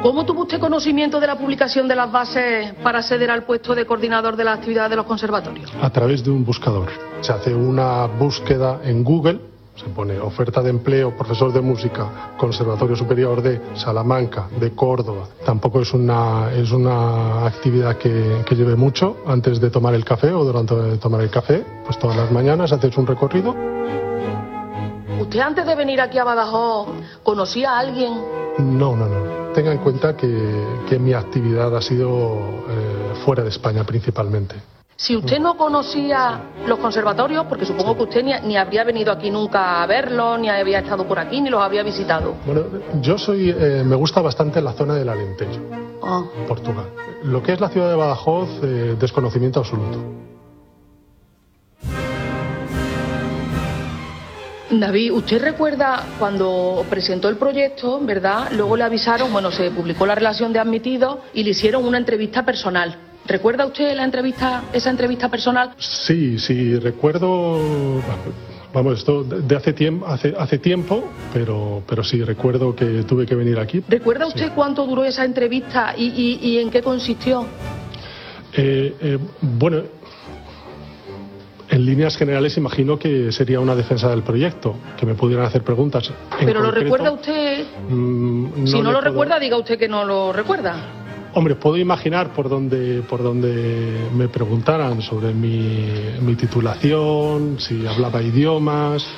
¿Cómo tuvo usted conocimiento de la publicación de las bases para acceder al puesto de coordinador de la actividad de los conservatorios? A través de un buscador. Se hace una búsqueda en Google, se pone oferta de empleo, profesor de música, Conservatorio Superior de Salamanca, de Córdoba. Tampoco es una actividad que lleve mucho antes de tomar el café o durante tomar el café. Pues todas las mañanas haces un recorrido. ¿Usted antes de venir aquí a Badajoz conocía a alguien? No. Tenga en cuenta que mi actividad ha sido fuera de España principalmente. Si usted no conocía los conservatorios, porque supongo que usted ni habría venido aquí nunca a verlos, ni había estado por aquí, ni los había visitado. Bueno, yo me gusta bastante la zona del Alentejo, Portugal. Lo que es la ciudad de Badajoz, desconocimiento absoluto. David, ¿usted recuerda cuando presentó el proyecto, verdad? Luego le avisaron, se publicó la relación de admitidos y le hicieron una entrevista personal. ¿Recuerda usted esa entrevista personal? Sí, recuerdo. Vamos, esto de hace tiempo, pero sí, recuerdo que tuve que venir aquí. ¿Recuerda usted cuánto duró esa entrevista y en qué consistió? Bueno, en líneas generales imagino que sería una defensa del proyecto, que me pudieran hacer preguntas. ¿Pero lo recuerda usted? Si no lo recuerda, diga usted que no lo recuerda. Hombre, puedo imaginar por donde me preguntaran sobre mi titulación, si hablaba idiomas.